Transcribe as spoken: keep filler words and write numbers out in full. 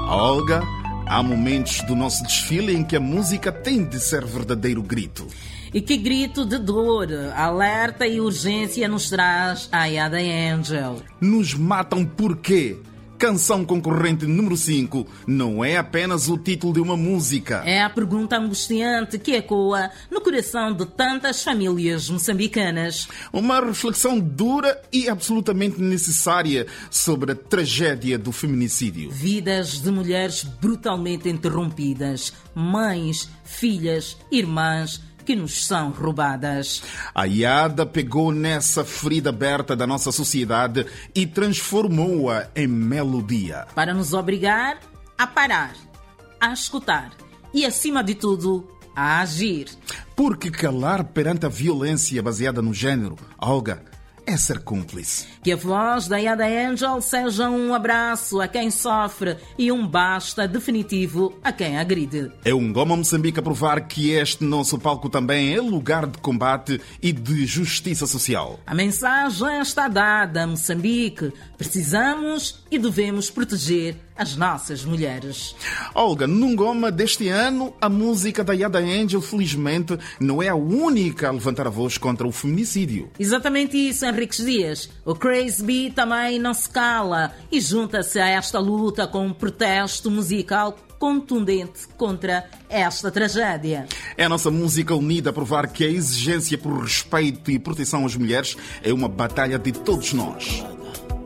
Olga, há momentos do nosso desfile em que a música tem de ser verdadeiro grito. E que grito de dor, alerta e urgência nos traz a I A da Angel. Nos matam por quê? Canção concorrente número cinco não é apenas o título de uma música. É a pergunta angustiante que ecoa no coração de tantas famílias moçambicanas. Uma reflexão dura e absolutamente necessária sobre a tragédia do feminicídio. Vidas de mulheres brutalmente interrompidas, mães, filhas, irmãs, que nos são roubadas. A I A D A pegou nessa ferida aberta da nossa sociedade e transformou-a em melodia. Para nos obrigar a parar, a escutar e, acima de tudo, a agir. Porque calar perante a violência baseada no género, Olga, é ser cúmplice. Que a voz da I A da Angel seja um abraço a quem sofre e um basta definitivo a quem agride. É um Goma Moçambique a provar que este nosso palco também é lugar de combate e de justiça social. A mensagem está dada, Moçambique. Precisamos e devemos proteger as nossas mulheres. Olga, num Goma deste ano, a música da I A da Angel, felizmente, não é a única a levantar a voz contra o feminicídio. Exatamente isso, Henriques Dias. O Crazy B também não se cala e junta-se a esta luta com um protesto musical contundente contra esta tragédia. É a nossa música unida a provar que a exigência por respeito e proteção às mulheres é uma batalha de todos nós.